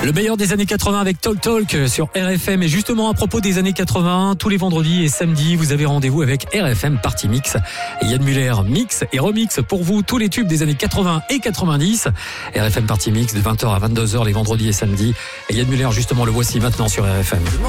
Le meilleur des années 80 avec Talk Talk sur RFM. Et justement, à propos des années 80, tous les vendredis et samedis, vous avez rendez-vous avec RFM Party Mix. Et Yann Muller mix et remix pour vous tous les tubes des années 80 et 90. RFM Party Mix de 20h à 22h les vendredis et samedis. Et Yann Muller, justement, le voici maintenant sur RFM.